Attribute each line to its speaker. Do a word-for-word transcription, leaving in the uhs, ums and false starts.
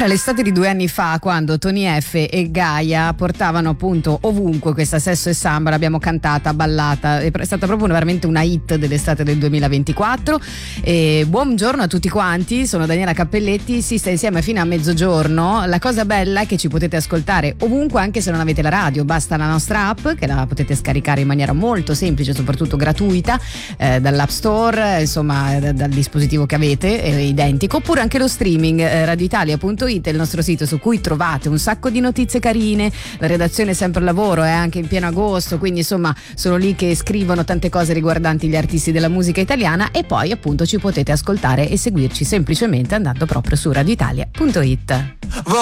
Speaker 1: Era l'estate di due anni fa quando Tony F e Gaia portavano appunto ovunque questa Sesso e Samba, l'abbiamo cantata, ballata, è stata proprio veramente una hit dell'estate del duemilaventiquattro. E buongiorno a tutti quanti, sono Daniela Cappelletti, si sta insieme fino a mezzogiorno. La cosa bella è che ci potete ascoltare ovunque anche se non avete la radio, basta la nostra app che la potete scaricare in maniera molto semplice, soprattutto gratuita, eh, dall'App Store, insomma d- dal dispositivo che avete, è identico, oppure anche lo streaming, eh, radioitalia punto it è il nostro sito su cui trovate un sacco di notizie carine, la redazione è sempre al lavoro, è anche in pieno agosto, quindi insomma sono lì che scrivono tante cose riguardanti gli artisti della musica italiana, e poi appunto ci potete ascoltare e seguirci semplicemente andando proprio su radioitalia punto it.